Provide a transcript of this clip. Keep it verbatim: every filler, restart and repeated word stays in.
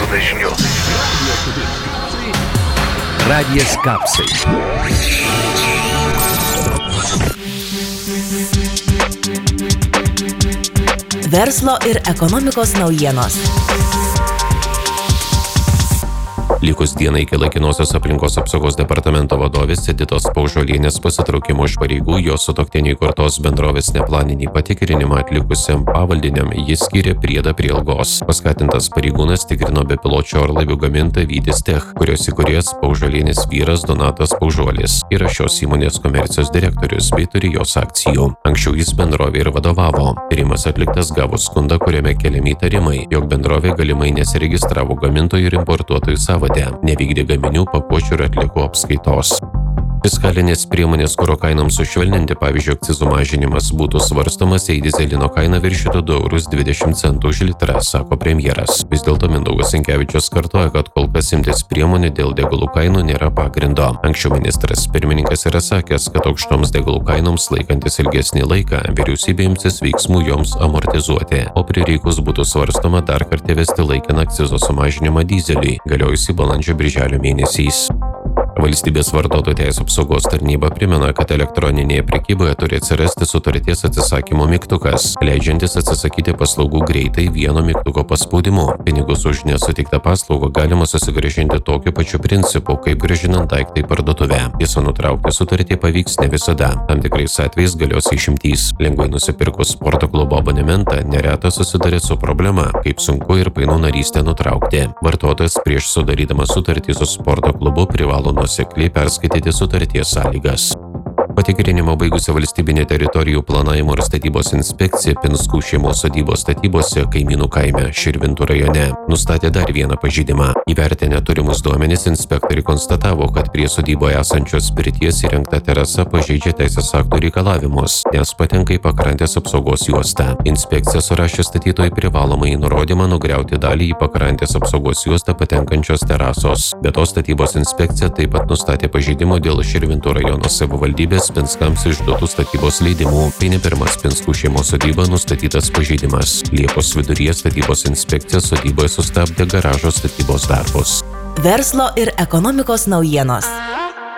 dažniu. Radijas Kapsai. Verslo ir ekonomikos naujienos. Likus dienai iki laikinosios aplinkos apsaugos departamento vadovės Editos Paužuolienės pasitraukimo iš pareigų, jos sutuoktiniui įkurtos bendrovės neplaninį patikrinimą atlikusiam pavaldiniam jis skyrė priedą prie algos. Paskatintas pareigūnas tikrino bepiločių orlaivių gamintoją Vytis Tech, kurios įkūrėjas Paužuolienės vyras Donatas Paužuolis yra šios įmonės komercijos direktorius bei turi jos akcijų. Anksčiau jis bendrovė ir vadovavo. Tyrimas atliktas gavus skundą, kuriame keliami įtarimai, jog bendrovė galimai nesiregistravo gamintojų ir importuotojų sąvadą. Nevykdė gaminių, pakuočių ir atliekų apskaitos. Fiskalinės priemonės kuro kainoms sušvelninti, pavyzdžiui, akcizų mažinimas būtų svarstomas, jei dyzelino kaina viršytų du eurus dvidešimt centų už litrą, sako premjeras. Vis dėlto Mindaugas Sinkevičius kartoja, kad kol kas imtis priemonių dėl degalų kainų nėra pagrindo. Anksčiau ministras pirmininkas yra sakęs, kad aukštoms degalų kainoms laikantis ilgesnį laiką, vyriausybė imsis veiksmų joms amortizuoti, o prireikus būtų svarstoma dar kartą įvesti laikiną akcizo sumažinimą dyzeliui, galiojusį balandžio-birželio mėnesiais. Valstybės vartotojų teisių apsaugos tarnyba primena, kad elektroninėje prekyboje turi atsirasti sutarties atsisakymo mygtukas, leidžiantis atsisakyti paslaugų greitai vieno mygtuko paspaudimu. Pinigus už nesutiktą paslaugą galima susigrąžinti tokiu pačiu principu, kaip grąžinant daiktą į parduotuvę. Tiesa, nutraukti sutartį pavyks ne visada. Tam tikrais atvejais galios išimtys. Lengvai nusipirkus sporto klubo abonementą neretas susiduria su problema, kaip sunku ir painu narystę nutraukti. Vartotojas prieš sudarydamas sutartį su sporto klubu privalo nuosekliai perskaityti sutarties sąlygas. Patikrinimą baigusi valstybinė teritorijų planavimo ir statybos inspekcija Pinskų šeimos sodybos statybose Kaimynų kaime Širvintų rajone nustatė dar vieną pažeidimą. Įvertinę turimus duomenis, inspektoriai konstatavo, kad prie sodyboje esančios pirties įrengta terasa pažeidžia teisės aktų reikalavimus, nes patenka į pakrantės apsaugos juostą. Inspekcija surašė statytojui privalomąjį nurodymą nugriauti dalį į pakrantės apsaugos juostą patenkančios terasos. Be to, statybos inspekcija taip pat nustatė pažeidimų dėl Širvintų rajono savivaldybės Pinskams išduotų statybos leidimų. Tai ne pirmas Pinskų šeimos sodyba nustatytas pažeidimas. Liepos viduryje statybos inspekcija sodyboje sustabdė garažo statybos darbus. Verslo ir ekonomikos naujienos.